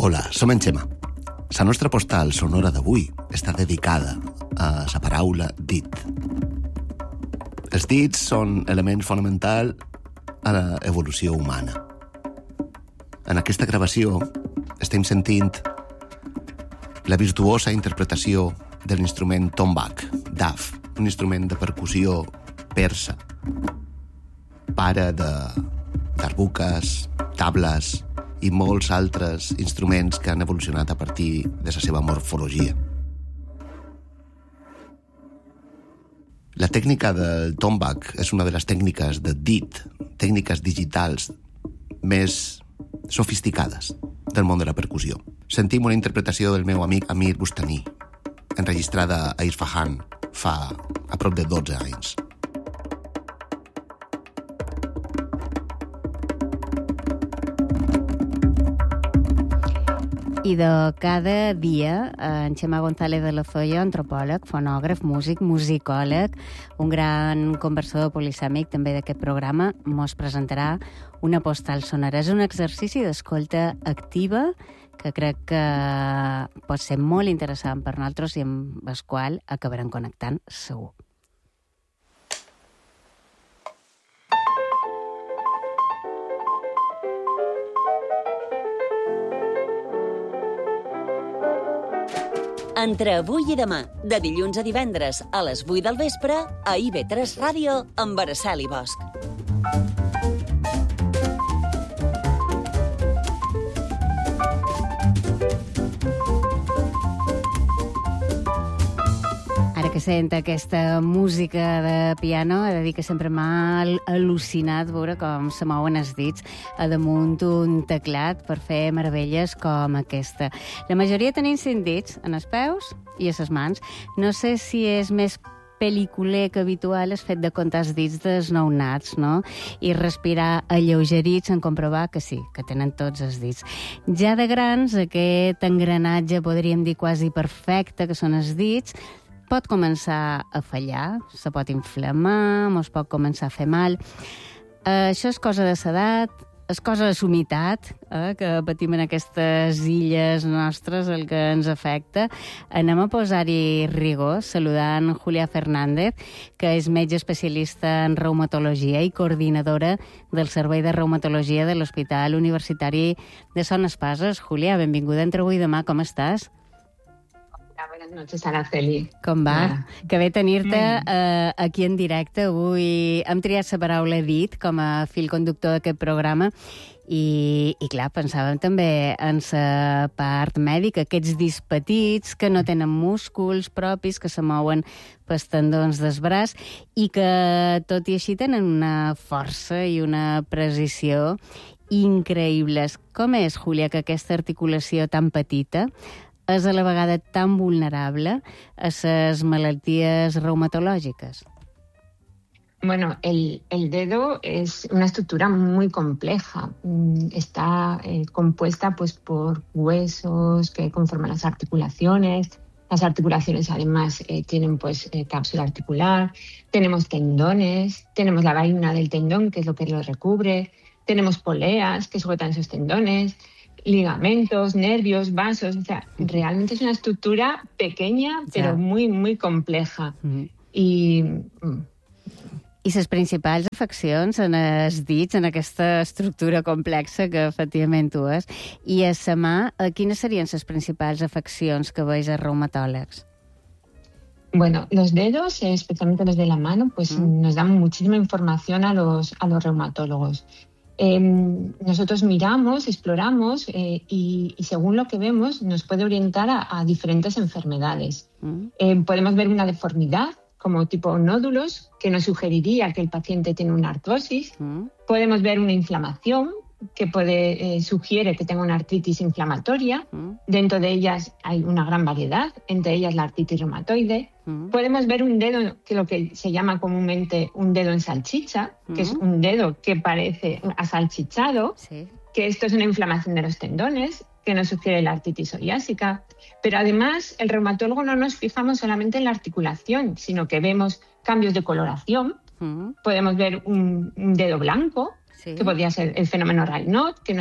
Hola, som en Xema. La nostra postal sonora d'avui està dedicada a la paraula dit. Els dits són element fonamental a l'evolució humana. En aquesta gravació estem sentint la virtuosa interpretació de l'instrument tombak, daf, un instrument de percussió persa, pare de darbuques, tables i molts altres instruments que han evolucionat a partir de la seva morfologia. La tècnica del tombak és una de les tècniques de dit, tècniques digitals més sofisticades del món de la percussió. Sentim una interpretació del meu amic Amir Bustani, enregistrada a Isfahan fa a prop de 12 anys. I de cada dia, en Xema González de Lozoya, antropòleg, fonògraf, músic, musicòleg, un gran conversador polisèmic també d'aquest programa, mos presentarà una postal sonora. És un exercici d'escolta activa que crec que pot ser molt interessant per nosaltres i amb el qual acabarem connectant segur. Entre avui i demà, de dilluns a divendres a les 8 del vespre, a IB3 Ràdio, amb Araceli Bosch. Ara que sent aquesta música de piano, he de dir que sempre m'ha al·lucinat veure com se mouen els dits a damunt un teclat per fer meravelles com aquesta. La majoria tenim 5 dits en els peus i a les mans. No sé si és més pel·lículer que habitual el fet de comptar els dits dels nounats, no? I respirar alleugerits en comprovar que sí, que tenen tots els dits. Ja de grans, aquest engranatge, podríem dir quasi perfecte, que són els dits, pot començar a fallar, se pot inflamar, mos pot començar a fer mal. Això és cosa de l'edat, és cosa de la humitat, que patim en aquestes illes nostres, el que ens afecta. Anem a posar-hi rigor, saludant Julia Fernández, que és metge especialista en reumatologia i coordinadora del Servei de Reumatologia de l'Hospital Universitari de Son Espases. Julia, benvinguda entre avui i demà, com estàs? Buenas noches, Araceli. Com va? Que bé tenir-te aquí en directe. Avui hem triat la paraula dit com a fil conductor d'aquest programa i clar, pensàvem també en la part mèdica, aquests dits petits que no tenen músculs propis, que se mouen pels tendons del braç i que, tot i així, tenen una força i una precisió increïbles. Com és, Júlia, que aquesta articulació tan petita és a la vegada tan vulnerable a les malalties reumatològiques? Bueno, el dedo es una estructura muy compleja. Está compuesta pues, por huesos que conforman las articulaciones. Las articulaciones además tienen pues, cápsula articular. Tenemos tendones, tenemos la vaina del tendón, que es lo que lo recubre. Tenemos poleas que sujetan esos tendones. Ligamentos, nervios, vasos, o sea, realmente es una estructura pequeña, pero muy, muy compleja. I les principals afeccions en els dits, en aquesta estructura complexa que efectivament tu és, i a la mà, quines serien les principals afeccions que veus als reumatòlegs? Bueno, los dedos, especialmente los de la mano, pues nos dan muchísima información a los reumatólogos. Nosotros miramos, exploramos y según lo que vemos nos puede orientar a diferentes enfermedades. Podemos ver una deformidad como tipo nódulos que nos sugeriría que el paciente tiene una artrosis. Podemos ver una inflamación que sugiere que tenga una artritis inflamatoria. Dentro de ellas hay una gran variedad, entre ellas la artritis reumatoide. Podemos ver un dedo, que lo que se llama comúnmente un dedo en salchicha, que es un dedo que parece asalchichado, que esto es una inflamación de los tendones, que nos sugiere la artritis psoriásica. Pero además, el reumatólogo no nos fijamos solamente en la articulación, sino que vemos cambios de coloración. Podemos ver un dedo blanco, que podría ser el fenómeno Raynaud, que nos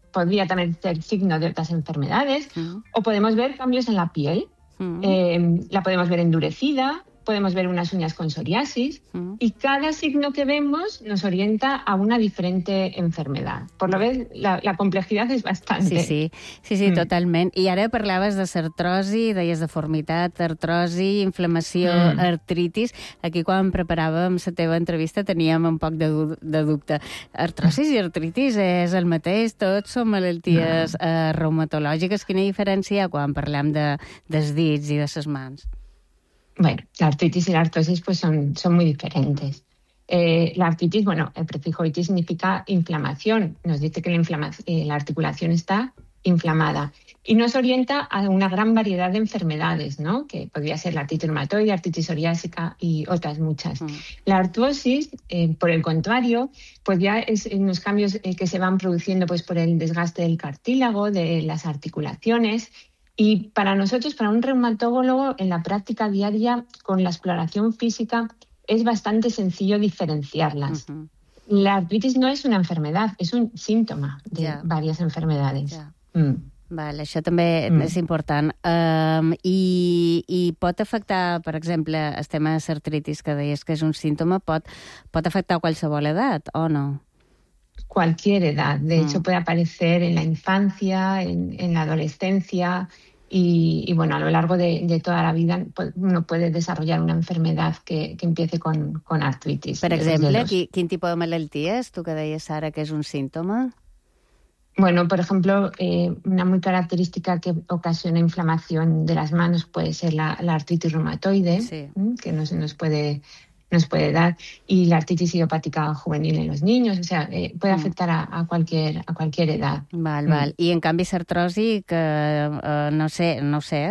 podría también ser signo de otras enfermedades, o podemos ver cambios en la piel, la podemos ver endurecida, podemos ver unas uñas con psoriasis, y cada signo que vemos nos orienta a una diferente enfermedad. Por lo que la complejidad és bastante. Sí, totalment. I ara parlaves de artrosi, deies deformitat, artrosi, inflamació, artritis. Aquí, quan preparàvem la teva entrevista, teníem un poc de dubte. Artrosis i artritis és el mateix? Tots són malalties reumatològiques? Quina diferència hi ha quan parlem dels dits i de les mans? Bueno, la artritis y la artrosis pues son muy diferentes. La artritis, bueno, el prefijo itis significa inflamación. Nos dice que la articulación está inflamada y nos orienta a una gran variedad de enfermedades, ¿no? Que podría ser la artritis reumatoide, artritis psoriásica y otras muchas. La artrosis, por el contrario, pues ya es unos cambios que se van produciendo pues por el desgaste del cartílago, de las articulaciones. Y para nosotros, para un reumatólogo, en la práctica diaria, con la exploración física, es bastante sencillo diferenciarlas. La artritis no es una enfermedad, es un síntoma de varias enfermedades. Vale, això també és important. I pot afectar, per exemple, el tema de l'artritis, que deies que és un símptoma, pot afectar qualsevol edat o no? Cualquier edad. De hecho, puede aparecer en la infancia, en la adolescencia y bueno, a lo largo de toda la vida uno puede desarrollar una enfermedad que empiece con artritis. Per exemple, quin tipus de malalties? Tu que deies ara que és un símptoma. Bueno, por ejemplo, una muy característica que ocasiona inflamación de las manos puede ser la artritis reumatoide, que nos puede dar, y la artritis idiopática juvenil en los niños, o sea, puede afectar a cualquier edad. Val. I en canvi l'artrosi, que no sé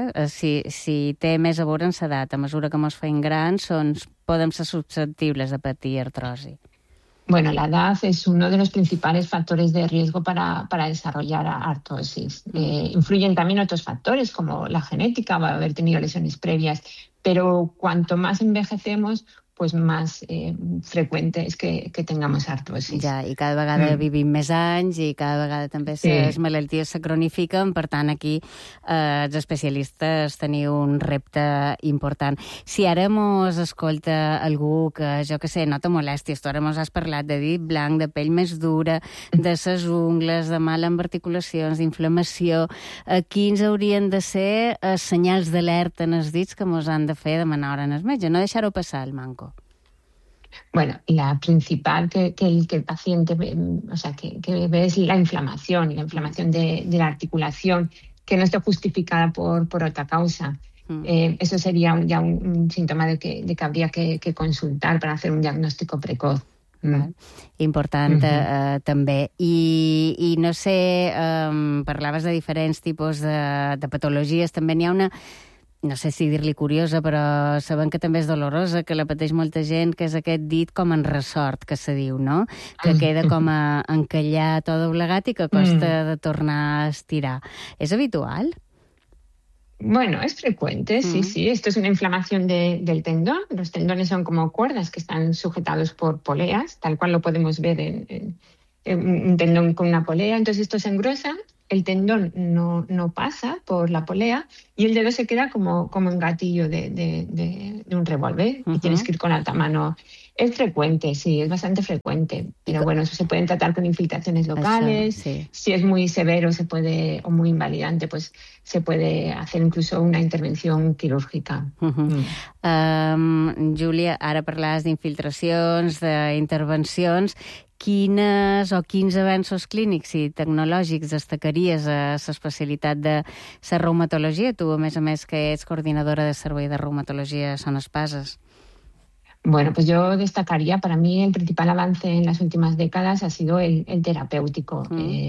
si té més a veure amb l'edat, a mesura que ens fem grans, podem ser susceptibles de patir artrosi. Bueno, la edad es uno de los principales factores de riesgo para desarrollar artrosis. Influyen también otros factores como la genética, va a haber tenido lesiones previas, pero cuanto más envejecemos, pues más freqüente és que tengamos artrosis. Ja, i cada vegada vivim més anys i cada vegada també les malalties se cronifiquen, per tant aquí els especialistes teniu un repte important. Si ara mos escolta algú que, jo que sé, nota molèsties, tu ara mos has parlat de dit blanc, de pell més dura, de ses ungles, de mal amb articulacions, d'inflamació, quins haurien de ser senyals d'alerta en els dits que mos han de fer demanar hora en el metge, no deixar-ho passar el manco. Bueno, la principal que el paciente ve, que ve es la inflamación de la articulación, que no esté justificada por otra causa. Eso sería ya un síntoma de que habría que consultar para hacer un diagnóstico precoz. Important també. I no sé, parlaves de diferents tipus de patologies, també n'hi ha una, no sé si dir-li curiosa, però sabem que també és dolorosa, que la pateix molta gent, que és aquest dit com en ressort, que se diu, no? Que queda com encallat o doblegat i que costa de tornar a estirar. És habitual? Bueno, es frecuente, sí. Esto es una inflamación del tendón. Los tendones son como cuerdas que están sujetados por poleas, tal cual lo podemos ver en un tendón con una polea. Entonces esto se engrosa, el tendón no pasa por la polea y el dedo se queda como en gatillo de un revólver y tienes que ir con alta mano. Es frecuente, sí, es bastante frecuente. Pero bueno, eso se pueden tratar con infiltraciones locales. Sí. Si es muy severo o muy invalidante, pues se puede hacer incluso una intervención quirúrgica. Júlia, ara parlaves d'infiltracions, d'intervencions. Quins avenços clínics i tecnològics destacaries a l'especialitat de la reumatologia? Tu, a més, que ets coordinadora de servei de reumatologia a Son Espases. Bueno, pues yo destacaría, para mí el principal avance en las últimas décadas ha sido el terapéutico.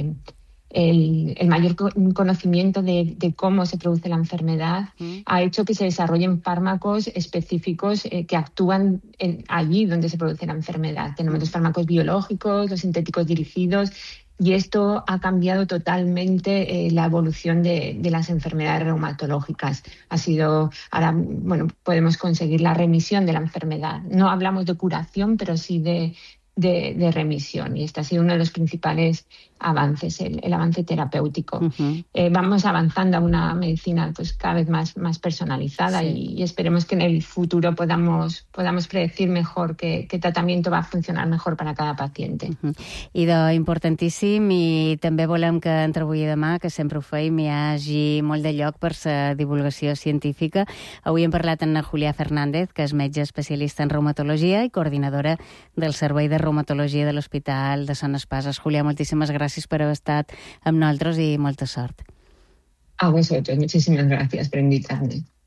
El mayor conocimiento de cómo se produce la enfermedad ha hecho que se desarrollen fármacos específicos que actúan allí donde se produce la enfermedad. Tenemos los fármacos biológicos, los sintéticos dirigidos, y esto ha cambiado totalmente la evolución de las enfermedades reumatológicas. Ahora, bueno, podemos conseguir la remisión de la enfermedad. No hablamos de curación, pero sí de de remisión. Y este ha sido uno de los principales avances, el avance terapéutico. Vamos avanzando a una medicina pues cada vez más personalizada, y esperemos que en el futuro podamos predecir mejor qué tratamiento va a funcionar mejor para cada paciente. I importantíssim, i també volem que entre avui i demà, que sempre ho feim, hi hagi molt de lloc per la divulgació científica. Avui hem parlat amb Julià Fernández, que és metge especialista en reumatologia i coordinadora del Servei de Reumatologia de l'Hospital de Son Espases. Julià, moltíssimes gràcies per haver estat amb nosaltres i molta sort. A vosotros, muchísimas gracias por invitarme.